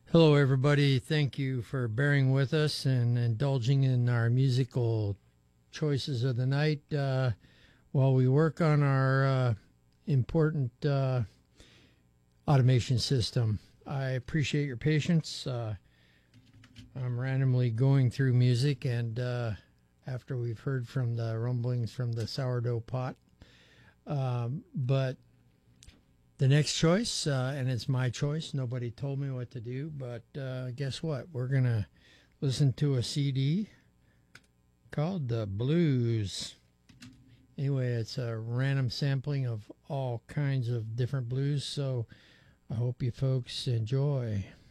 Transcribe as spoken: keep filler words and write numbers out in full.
Hello, everybody. Thank you for bearing with us and indulging in our musical choices of the night uh, while we work on our uh, important uh, automation system. I appreciate your patience. Uh, I'm randomly going through music, and uh, after we've heard from the rumblings from the sourdough pot, um, but the next choice, uh, and it's my choice. Nobody told me what to do, but uh, guess what? We're going to listen to a C D called The Blues. Anyway, it's a random sampling of all kinds of different blues, so I hope you folks enjoy.